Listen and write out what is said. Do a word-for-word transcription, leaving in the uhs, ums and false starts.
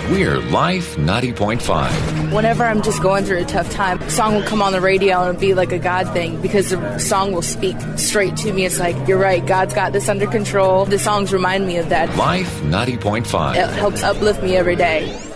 We're Life ninety point five. Whenever I'm just going through a tough time, a song will come on the radio and it'll be like a God thing because the song will speak straight to me. It's like, you're right, God's got this under control. The songs remind me of that. Life ninety point five. It helps uplift me every day.